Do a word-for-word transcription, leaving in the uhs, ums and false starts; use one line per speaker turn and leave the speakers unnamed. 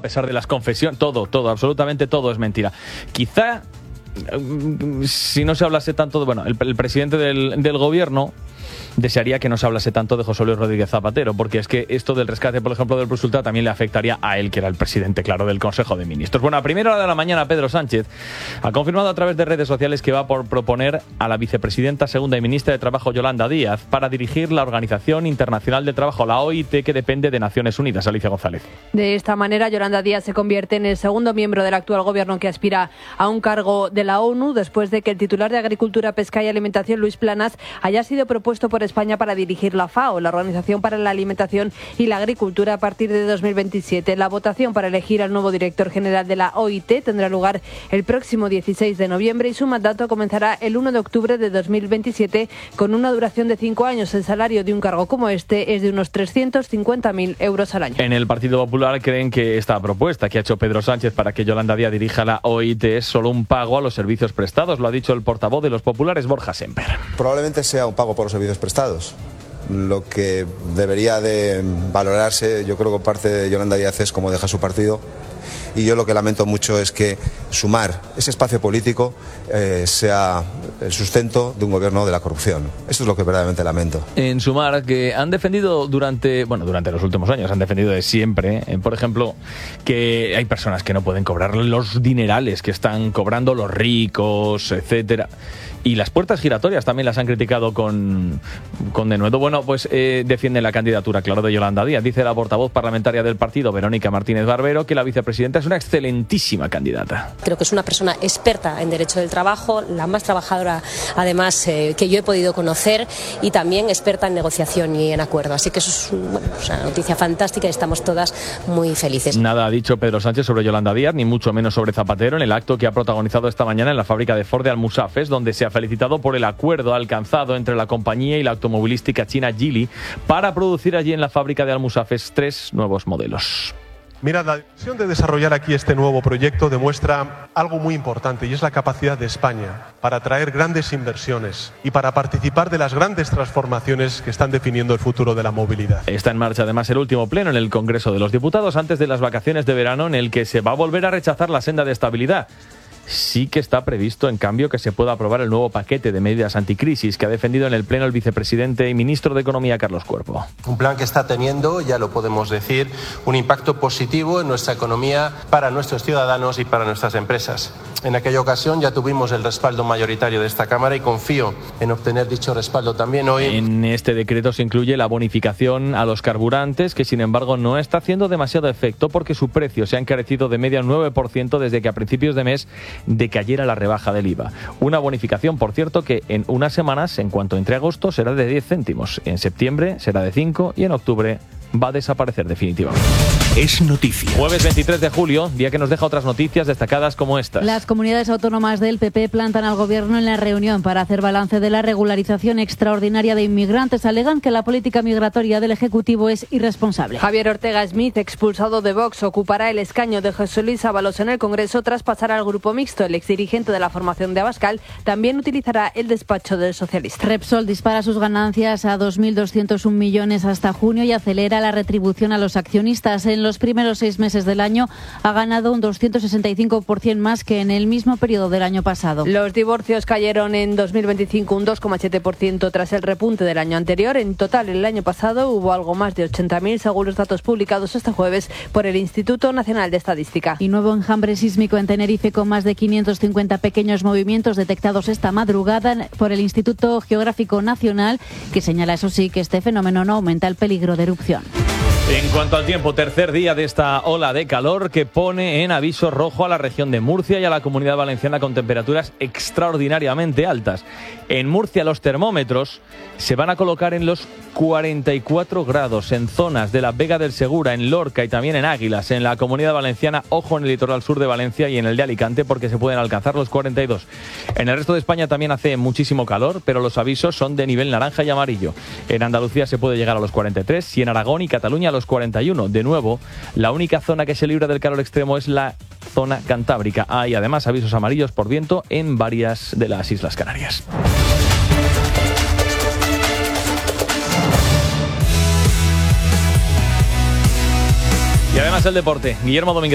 pesar de las confesiones, todo, todo, absolutamente todo es mentira. Quizá, si no se hablase tanto de, bueno, el, el presidente del, del gobierno desearía que no se hablase tanto de José Luis Rodríguez Zapatero, porque es que esto del rescate, por ejemplo, del Plus Ultra también le afectaría a él, que era el presidente, claro, del Consejo de Ministros. Bueno, a primera hora de la mañana, Pedro Sánchez ha confirmado a través de redes sociales que va por proponer a la vicepresidenta segunda y ministra de Trabajo, Yolanda Díaz, para dirigir la Organización Internacional del Trabajo, la O I T, que depende de Naciones Unidas. Alicia González.
De esta manera, Yolanda Díaz se convierte en el segundo miembro del actual gobierno que aspira a un cargo de la ONU, después de que el titular de Agricultura, Pesca y Alimentación, Luis Planas, haya sido propuesto por España para dirigir la FAO, la Organización para la Alimentación y la Agricultura, a partir de dos mil veintisiete. La votación para elegir al nuevo director general de la O I T tendrá lugar el próximo dieciséis de noviembre y su mandato comenzará el uno de octubre de dos mil veintisiete con una duración de cinco años. El salario de un cargo como este es de unos trescientos cincuenta mil euros al año.
En el Partido Popular creen que esta propuesta que ha hecho Pedro Sánchez para que Yolanda Díaz dirija la O I T es solo un pago a los servicios prestados. Lo ha dicho el portavoz de los populares, Borja Semper.
Probablemente sea un pago por los servicios prestados. Lo que debería de valorarse, yo creo que parte de Yolanda Díaz es cómo deja su partido, y yo lo que lamento mucho es que Sumar, ese espacio político, eh, sea el sustento de un gobierno de la corrupción. Eso es lo que verdaderamente lamento.
En Sumar, que han defendido durante, bueno, durante los últimos años, han defendido de siempre, eh, por ejemplo, que hay personas que no pueden cobrar los dinerales que están cobrando los ricos, etcétera. Y las puertas giratorias también las han criticado con, con denuedo. Bueno, pues eh, defienden la candidatura, claro, de Yolanda Díaz. Dice la portavoz parlamentaria del partido, Verónica Martínez Barbero, que la vicepresidenta es una excelentísima candidata.
Creo que es una persona experta en derecho del trabajo, la más trabajadora, además, eh, que yo he podido conocer, y también experta en negociación y en acuerdo. Así que eso es, bueno, es una noticia fantástica y estamos todas muy felices.
Nada ha dicho Pedro Sánchez sobre Yolanda Díaz, ni mucho menos sobre Zapatero, en el acto que ha protagonizado esta mañana en la fábrica de Ford de Almusafes, donde se ha felicitado por el acuerdo alcanzado entre la compañía y la automovilística china Geely para producir allí en la fábrica de Almusafes tres nuevos modelos.
Mirad, la decisión de desarrollar aquí este nuevo proyecto demuestra algo muy importante, y es la capacidad de España para atraer grandes inversiones y para participar de las grandes transformaciones que están definiendo el futuro de la movilidad.
Está en marcha además el último pleno en el Congreso de los Diputados antes de las vacaciones de verano, en el que se va a volver a rechazar la senda de estabilidad. Sí que está previsto, en cambio, que se pueda aprobar el nuevo paquete de medidas anticrisis que ha defendido en el Pleno el vicepresidente y ministro de Economía, Carlos Cuerpo.
Un plan que está teniendo, ya lo podemos decir, un impacto positivo en nuestra economía, para nuestros ciudadanos y para nuestras empresas. En aquella ocasión ya tuvimos el respaldo mayoritario de esta Cámara y confío en obtener dicho respaldo también hoy.
En este decreto se incluye la bonificación a los carburantes, que sin embargo no está haciendo demasiado efecto porque su precio se ha encarecido de media un nueve por ciento desde que a principios de mes decayera la rebaja del I V A. Una bonificación, por cierto, que en unas semanas, en cuanto entre agosto, será de diez céntimos. En septiembre será de cinco y en octubre va a desaparecer definitivamente.
Es noticia.
Jueves veintitrés de julio, día que nos deja otras noticias destacadas como estas.
Las comunidades autónomas del P P plantan al gobierno en la reunión para hacer balance de la regularización extraordinaria de inmigrantes. Alegan que la política migratoria del Ejecutivo es irresponsable.
Javier Ortega Smith, expulsado de Vox, ocupará el escaño de José Luis Ábalos en el Congreso tras pasar al grupo mixto. El exdirigente de la formación de Abascal también utilizará el despacho del socialista.
Repsol dispara sus ganancias a dos mil doscientos un millones hasta junio y acelera la retribución a los accionistas. En los primeros seis meses del año ha ganado un doscientos sesenta y cinco por ciento más que en el mismo periodo del año pasado.
Los divorcios cayeron en dos mil veinticinco un dos coma siete por ciento tras el repunte del año anterior. En total, el año pasado hubo algo más de ochenta mil, según los datos publicados este jueves por el Instituto Nacional de Estadística.
Y nuevo enjambre sísmico en Tenerife, con más de quinientos cincuenta pequeños movimientos detectados esta madrugada por el Instituto Geográfico Nacional, que señala, eso sí, que este fenómeno no aumenta el peligro de erupción.
En cuanto al tiempo, tercer día de esta ola de calor que pone en aviso rojo a la región de Murcia y a la Comunidad Valenciana, con temperaturas extraordinariamente altas. En Murcia los termómetros se van a colocar en los cuarenta y cuatro grados en zonas de la Vega del Segura, en Lorca y también en Águilas. En la Comunidad Valenciana, ojo en el litoral sur de Valencia y en el de Alicante, porque se pueden alcanzar los cuarenta y dos. En el resto de España también hace muchísimo calor, pero los avisos son de nivel naranja y amarillo. En Andalucía se puede llegar a los cuarenta y tres y en Aragón y Cataluña a los cuarenta y uno. De nuevo, la única zona que se libra del calor extremo es la zona cantábrica. Hay además avisos amarillos por viento en varias de las Islas Canarias. Y además el deporte. Guillermo Domínguez.